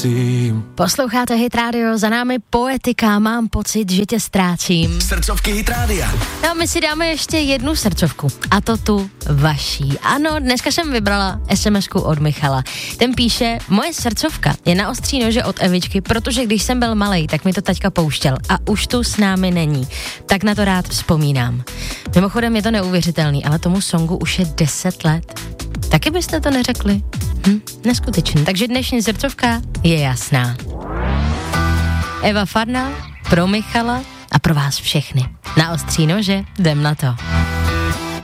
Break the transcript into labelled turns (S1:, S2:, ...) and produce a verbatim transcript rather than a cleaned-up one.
S1: Posloucháte Hit Radio, za námi Poetika, mám pocit, že tě ztrácím.
S2: Srdcovky Hit Rádia.
S1: No, my si dáme ještě jednu srdcovku, a to tu vaší. Ano, dneska jsem vybrala SMSku od Michala. Ten píše, moje srdcovka je na ostří nože od Evičky, protože když jsem byl malej, tak mi to taťka pouštěl a už tu s námi není. Tak na to rád vzpomínám. Mimochodem je to neuvěřitelný, ale tomu songu už je deset let. Taky byste to neřekli? Hm, neskutečný. Takže dnešní srdcovka je jasná. Eva Farná pro Michala a pro vás všechny. Na ostří nože jdem na to.